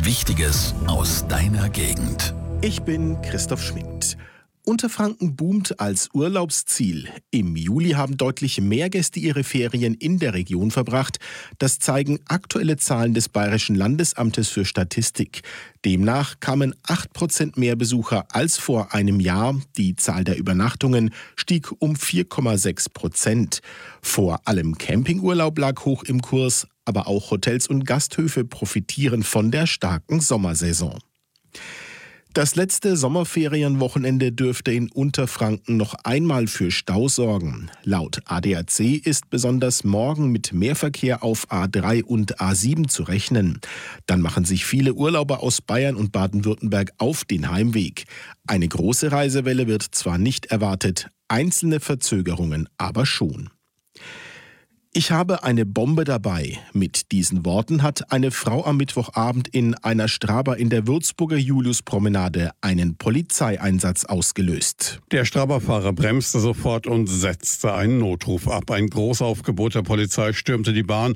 Wichtiges aus deiner Gegend. Ich bin Christoph Schmidt. Unterfranken boomt als Urlaubsziel. Im Juli haben deutlich mehr Gäste ihre Ferien in der Region verbracht. Das zeigen aktuelle Zahlen des Bayerischen Landesamtes für Statistik. Demnach kamen 8% mehr Besucher als vor einem Jahr. Die Zahl der Übernachtungen stieg um 4,6%. Vor allem Campingurlaub lag hoch im Kurs, aber auch Hotels und Gasthöfe profitieren von der starken Sommersaison. Das letzte Sommerferienwochenende dürfte in Unterfranken noch einmal für Stau sorgen. Laut ADAC ist besonders morgen mit Mehrverkehr auf A3 und A7 zu rechnen. Dann machen sich viele Urlauber aus Bayern und Baden-Württemberg auf den Heimweg. Eine große Reisewelle wird zwar nicht erwartet, einzelne Verzögerungen aber schon. Ich habe eine Bombe dabei. Mit diesen Worten hat eine Frau am Mittwochabend in einer Straber in der Würzburger Juliuspromenade einen Polizeieinsatz ausgelöst. Der Straberfahrer bremste sofort und setzte einen Notruf ab. Ein Großaufgebot der Polizei stürmte die Bahn.